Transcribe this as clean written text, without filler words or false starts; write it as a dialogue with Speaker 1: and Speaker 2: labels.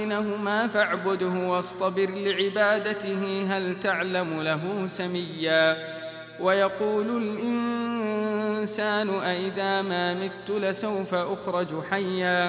Speaker 1: بينهما فاعبده واصطبر لعبادته هل تعلم له سميا ويقول الإنسان أإذا ما مت لسوف أخرج حيا